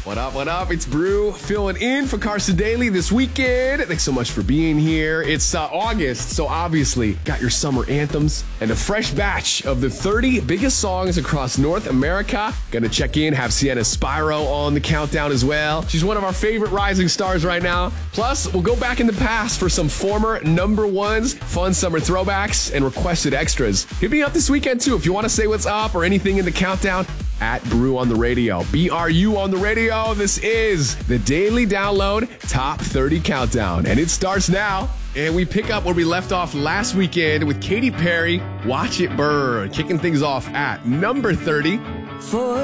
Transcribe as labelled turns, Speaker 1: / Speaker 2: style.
Speaker 1: What up, what up? It's Brew filling in for Carson Daly this weekend. Thanks so much for being here. It's August, so obviously got your summer anthems and a fresh batch of the 30 biggest songs across North America. Gonna check in, have Sienna Spyro on the countdown as well. She's one of our favorite rising stars right now. Plus, we'll go back in the past for some former number ones, fun summer throwbacks, and requested extras. Hit me up this weekend too if you want to say what's up or anything in the countdown. At Brew on the Radio. BRU on the radio. This is the Daily Download Top 30 Countdown. And it starts now. And we pick up where we left off last weekend with Katy Perry, Watch It Burn. Kicking things off at number 30.